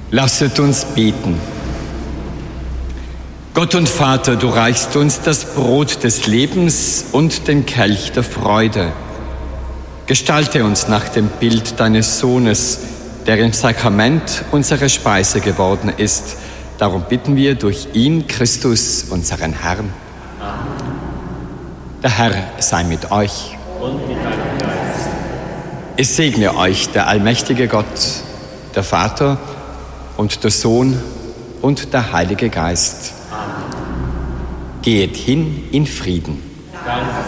Lasset uns beten. Gott und Vater, du reichst uns das Brot des Lebens und den Kelch der Freude. Gestalte uns nach dem Bild deines Sohnes, der im Sakrament unsere Speise geworden ist. Darum bitten wir durch ihn, Christus, unseren Herrn. Amen. Der Herr sei mit euch. Und mit deinem Geist. Es segne euch der allmächtige Gott, der Vater und der Sohn und der Heilige Geist. Amen. Geht hin in Frieden. Danke.